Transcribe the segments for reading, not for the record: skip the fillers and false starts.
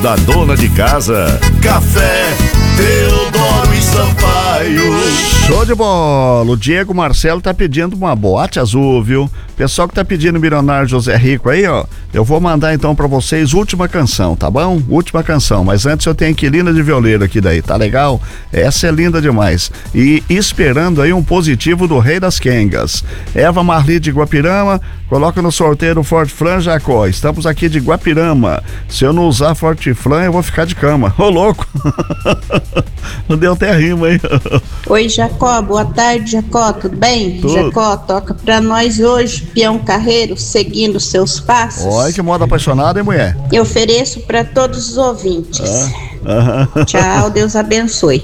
da dona de casa. Café Teodoro e Sampaio. Show de bola. O Diego Marcelo tá pedindo uma boate azul, viu? Pessoal que tá pedindo Milionário José Rico aí, ó, eu vou mandar então pra vocês última canção, tá bom? Última canção, mas antes eu tenho Inquilina de Violeiro aqui daí, tá legal? Essa é linda demais. E esperando aí um positivo do Rei das Quengas. Eva Marli de Guapirama, coloca no sorteio o Forte Flan Jacó. Estamos aqui de Guapirama. Se eu não usar Forte Flan, eu vou ficar de cama. Ô, louco! Não deu até rima, hein? Oi, Jacó, boa tarde, Jacó, tudo bem? Tudo. Jacó, toca pra nós hoje, Peão Carreiro, seguindo seus passos. Olha que moda apaixonada, hein, mulher? Eu ofereço pra todos os ouvintes. Tchau, Deus abençoe.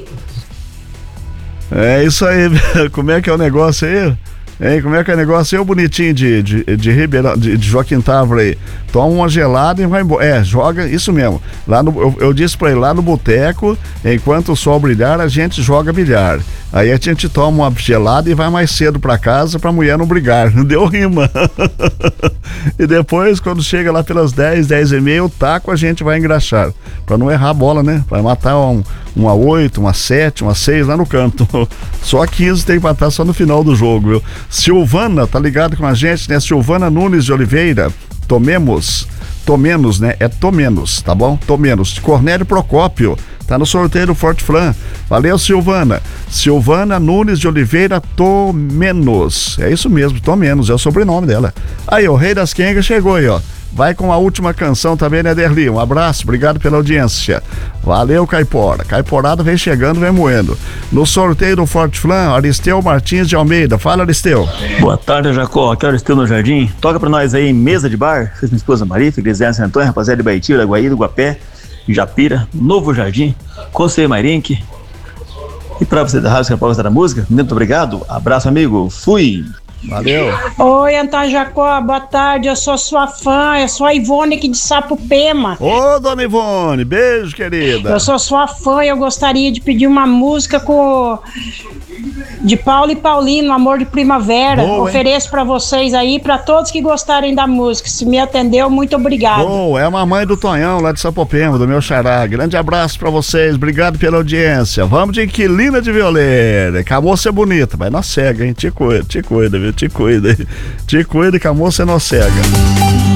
É isso aí. Como é que é o negócio aí? Hein, como é que é o negócio? Eu, bonitinho de Ribeirão, de Joaquim Távora aí. Toma uma gelada e vai embora. Joga, isso mesmo. Lá eu disse pra ele, lá no boteco, enquanto o sol brilhar, a gente joga bilhar. Aí a gente toma uma gelada e vai mais cedo pra casa pra mulher não brigar. Não deu rima. E depois, quando chega lá pelas 10h30, o taco a gente vai engraxar. Pra não errar a bola, né? Vai matar uma 8, uma 7, uma 6 lá no canto. Só 15 tem que matar só no final do jogo, viu? Silvana, tá ligado com a gente, né? Silvana Nunes de Oliveira, Tomenos, né? É Tomenos, tá bom? Tomenos, Cornélio Procópio, tá no sorteio do Forte Flan. Valeu, Silvana. Silvana Nunes de Oliveira Tomenos. É isso mesmo, Tomenos, é o sobrenome dela. Aí, o Rei das Quengas chegou aí, ó. Vai com a última canção também, né, Derli? Um abraço, obrigado pela audiência. Valeu, Caipora. Caiporada vem chegando, vem moendo. No sorteio do Forte Flan, Aristeu Martins de Almeida. Fala, Aristeu. Boa tarde, Jacó. Aqui é o Aristeu no Jardim. Toca pra nós aí, Mesa de Bar. Vocês, minha esposa Marifa, Igreja Santo Antônio, rapaziada de Baiti, da Guaíra, do Guapé, Japira, Novo Jardim, Conselho Mairenque. E pra você da Rádio Capão da Música, muito obrigado. Abraço, amigo. Fui. Valeu. Oi, Antônio Jacó, boa tarde, eu sou sua fã, eu sou a Ivone aqui de Sapopema. Ô, dona Ivone, beijo, querida. Eu sou sua fã e eu gostaria de pedir uma música de Paulo e Paulino, Amor de Primavera. Boa, ofereço pra vocês aí, pra todos que gostarem da música. Se me atendeu, muito obrigado. É a mamãe do Tonhão, lá de Sapopema, do meu xará. Grande abraço pra vocês, obrigado pela audiência. Vamos de Inquilina de Violeiro. Que a moça é bonita, mas nós cega, hein? Te cuida, viu? Te cuida que a moça é nós cega.